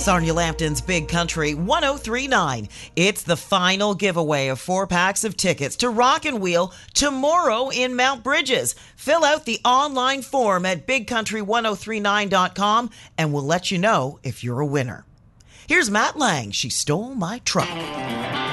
Sarnia Lambton's Big Country 1039. It's the final giveaway of 4 packs of tickets to Rock and Wheel tomorrow in Mount Bridges. Fill out the online form at bigcountry1039.com and we'll let you know if you're a winner. Here's Matt Lang, She Stole My Truck.